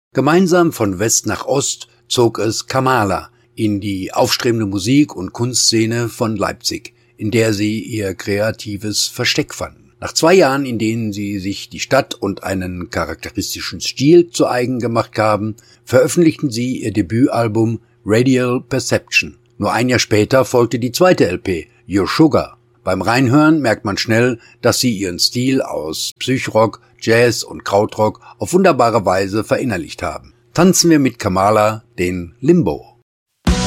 Gemeinsam von West nach Ost zog es Kamala in die aufstrebende Musik- und Kunstszene von Leipzig, in der sie ihr kreatives Versteck fanden. Nach 2 Jahren, in denen sie sich die Stadt und einen charakteristischen Stil zu eigen gemacht haben, veröffentlichten sie ihr Debütalbum Radial Perception. Nur 1 Jahr später folgte die zweite LP, Your Sugar. Beim Reinhören merkt man schnell, dass sie ihren Stil aus Psychrock, Jazz und Krautrock auf wunderbare Weise verinnerlicht haben. Tanzen wir mit Kamala den Limbo.